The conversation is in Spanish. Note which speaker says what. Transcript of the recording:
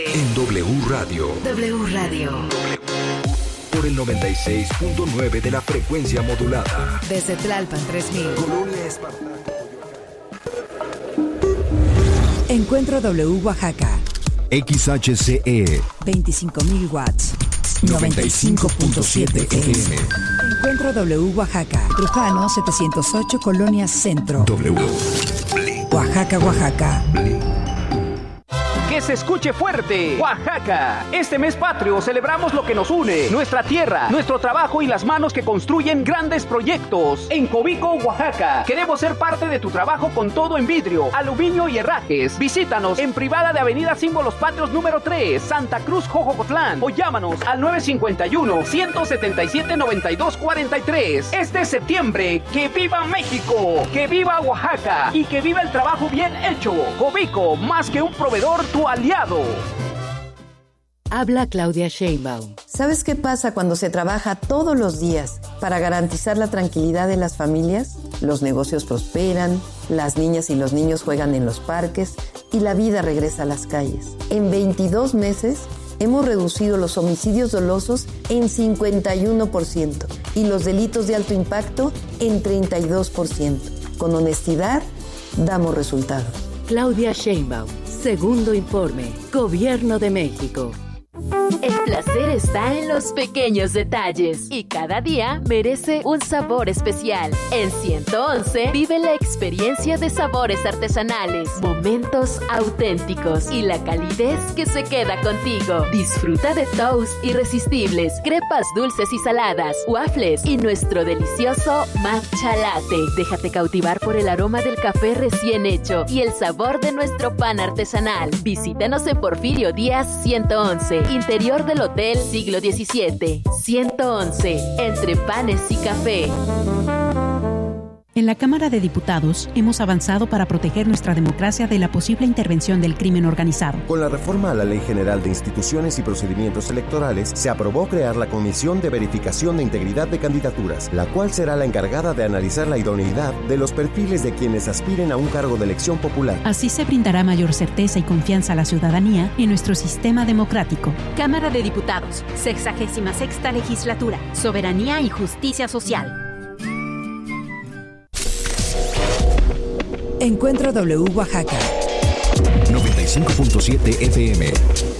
Speaker 1: En W Radio.
Speaker 2: W Radio.
Speaker 1: Por el 96.9 de la frecuencia modulada.
Speaker 2: Desde Tlalpan 3000.
Speaker 1: Colonia Espartaco.
Speaker 2: Encuentro W Oaxaca.
Speaker 1: XHCE
Speaker 2: 25.000 watts.
Speaker 1: 95.7 FM.
Speaker 2: Encuentro W Oaxaca. Trujano 708 Colonia Centro.
Speaker 1: W.
Speaker 2: Oaxaca, Oaxaca.
Speaker 3: Que se escuche fuerte, Oaxaca. Este mes patrio celebramos lo que nos une, nuestra tierra, nuestro trabajo y las manos que construyen grandes proyectos. En Cobico, Oaxaca, queremos ser parte de tu trabajo con todo en vidrio, aluminio y herrajes. Visítanos en privada de Avenida Símbolos Patrios número 3, Santa Cruz, Jojocotlán, o llámanos al 951-177-9243. Este septiembre, ¡que viva México! ¡Que viva Oaxaca! Y que viva el trabajo bien hecho. Cobico, más que un proveedor, tu aliado.
Speaker 4: Habla Claudia Sheinbaum.
Speaker 5: ¿Sabes qué pasa cuando se trabaja todos los días para garantizar la tranquilidad de las familias? Los negocios prosperan, las niñas y los niños juegan en los parques y la vida regresa a las calles. En 22 meses hemos reducido los homicidios dolosos en 51% y los delitos de alto impacto en 32%. Con honestidad, damos resultados.
Speaker 4: Claudia Sheinbaum. Segundo informe. Gobierno de México.
Speaker 6: El placer está en los pequeños detalles y cada día merece un sabor especial. En 111 vive la experiencia de sabores artesanales, momentos auténticos y la calidez que se queda contigo. Disfruta de toast irresistibles, crepas dulces y saladas, waffles y nuestro delicioso matcha latte. Déjate cautivar por el aroma del café recién hecho y el sabor de nuestro pan artesanal. Visítanos en Porfirio Díaz 111, interior del Hotel Siglo XVII. 111, entre panes y café.
Speaker 7: En la Cámara de Diputados hemos avanzado para proteger nuestra democracia de la posible intervención del crimen organizado.
Speaker 8: Con la reforma a la Ley General de Instituciones y Procedimientos Electorales, se aprobó crear la Comisión de Verificación de Integridad de Candidaturas, la cual será la encargada de analizar la idoneidad de los perfiles de quienes aspiren a un cargo de elección popular.
Speaker 7: Así se brindará mayor certeza y confianza a la ciudadanía en nuestro sistema democrático.
Speaker 9: Cámara de Diputados, 66ª Legislatura, Soberanía y Justicia Social.
Speaker 2: Encuentro W Oaxaca.
Speaker 1: 95.7 FM.